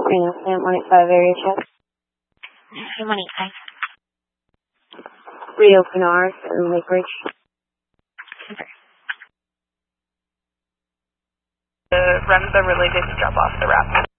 Reno, Sam 185 area check. Sam 185. Rio Pinar in Lake Ridge. Super. The REMSA related to drop off the wrap.